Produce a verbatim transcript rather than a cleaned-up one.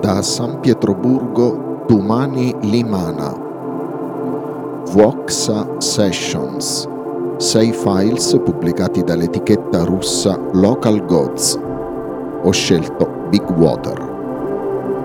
Da San Pietroburgo, Tumani Limana. Voxa Sessions. Sei files pubblicati dall'etichetta russa Local Gods. Ho scelto Big Water.